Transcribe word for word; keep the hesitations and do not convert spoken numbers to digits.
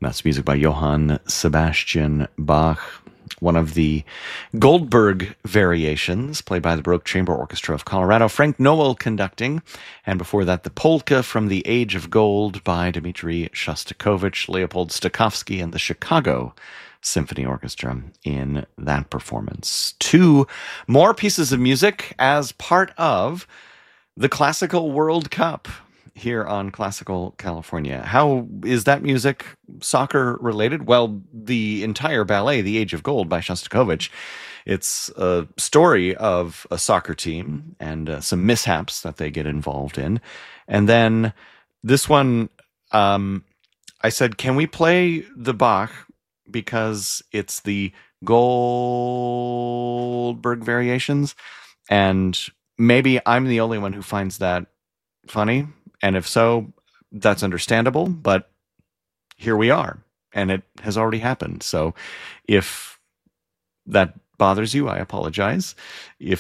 That's music by Johann Sebastian Bach, one of the Goldberg variations played by the Baroque Chamber Orchestra of Colorado, Frank Noel conducting, and before that the polka from The Age of Gold by Dmitri Shostakovich, Leopold Stokowski, and the Chicago Symphony Orchestra in that performance. Two more pieces of music as part of the Classical World Cup here on Classical California. How is that music soccer related? Well, the entire ballet, The Age of Gold by Shostakovich, it's a story of a soccer team and uh, some mishaps that they get involved in. And then this one, um, I said, can we play the Bach because it's the Goldberg variations? And maybe I'm the only one who finds that funny. And if so, that's understandable, but here we are, and it has already happened. So if that bothers you, I apologize. If